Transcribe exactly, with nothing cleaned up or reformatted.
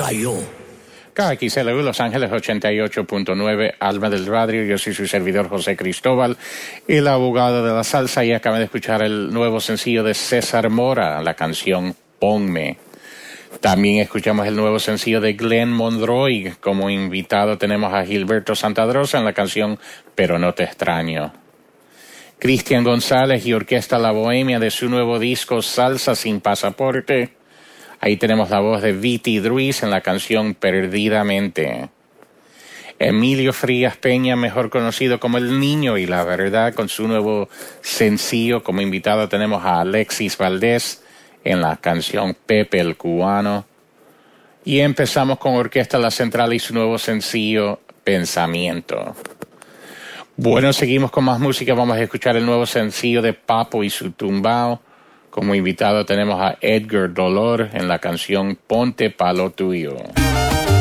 cayó. K X L U Los Ángeles ochenta y ocho punto nueve, Alma del Radio. Yo soy su servidor José Cristóbal, el abogado de la salsa, y acaba de escuchar el nuevo sencillo de César Mora, la canción Ponme. También escuchamos el nuevo sencillo de Glenn Monroy. Como invitado tenemos a Gilberto Santadrosa en la canción Pero no te extraño. Cristian González y Orquesta La Bohemia de su nuevo disco Salsa sin Pasaporte. Ahí tenemos la voz de Viti Druis en la canción Perdidamente. Emilio Frías Peña, mejor conocido como El Niño y la Verdad, con su nuevo sencillo. Como invitado tenemos a Alexis Valdés en la canción Pepe el Cubano. Y empezamos con Orquesta La Central y su nuevo sencillo Pensamiento. Bueno, seguimos con más música. Vamos a escuchar el nuevo sencillo de Papo y su Tumbao. Como invitado tenemos a Edgar Dolor en la canción Ponte pa' lo tuyo.